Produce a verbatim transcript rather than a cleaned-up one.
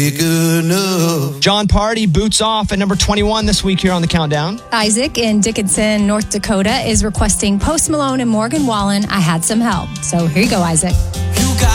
John Party boots off at number twenty-one this week here on the Countdown. Isaac in Dickinson, North Dakota is requesting Post Malone and Morgan Wallen, I Had Some Help. So here you go, Isaac.